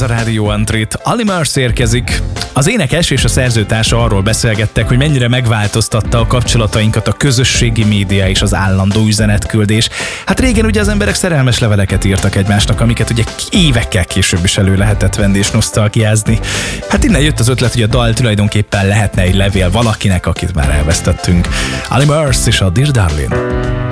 ez a Rádió Antrét. Ali Mars érkezik. Az énekes és a szerzőtársa arról beszélgettek, hogy mennyire megváltoztatta a kapcsolatainkat a közösségi média és az állandó üzenetküldés. Hát régen ugye az emberek szerelmes leveleket írtak egymásnak, amiket ugye évekkel később is elő lehetett venni és nosztalgiázni. Hát innen jött az ötlet, hogy a dal tulajdonképpen lehetne egy levél valakinek, akit már elvesztettünk. Ali Mars és a Dear Darling.